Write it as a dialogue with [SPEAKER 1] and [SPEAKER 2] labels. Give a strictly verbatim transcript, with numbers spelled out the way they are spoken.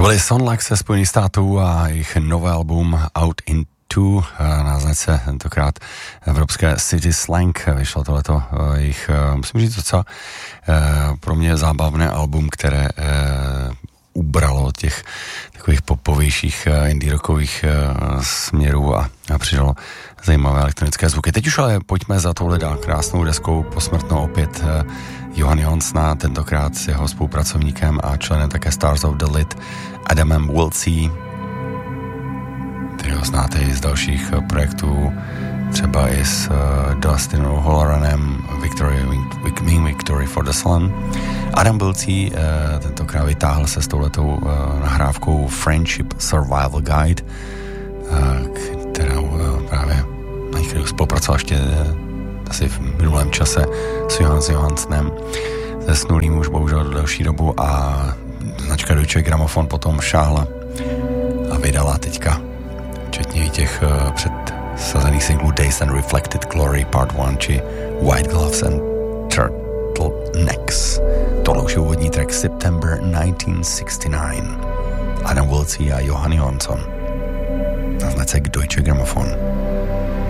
[SPEAKER 1] To byly Sonlax ze Spojených států a jejich nové album Out in Two, na značce tentokrát evropské City Slang. Vyšlo tohleto jejich, musím říct docela pro mě zábavné album, které ubralo těch takových popovějších indie rockových směrů a, a přidalo zajímavé elektronické zvuky. Teď už ale pojďme za touhle dál krásnou deskou posmrtnou opět Johan Johnsona, tentokrát s jeho spolupracovníkem a členem také Stars of the Lid Adamem Wiltsey, kterého znáte i z dalších projektů, třeba i s uh, Dustin Holleranem Victory, Wing Victory for the Sun. Adam Wiltsey uh, tentokrát vytáhl se s touhletou uh, nahrávkou Friendship Survival Guide, uh, kterou uh, právě na kterou spolupracoval ještě uh, asi v minulém čase s Johannes Johanssonem, zesnulým už bohužel delší dobu, a značka Deutsche Grammophon potom šáhla a vydala teďka včetně i těch uh, předsazených singlů Days and Reflected Glory Part one či White Gloves and Turtlenecks. Tohle už je úvodní track September nineteen sixty-nine. Adam Wiltsey a Johan Jonsson na značce Deutsche Grammophon.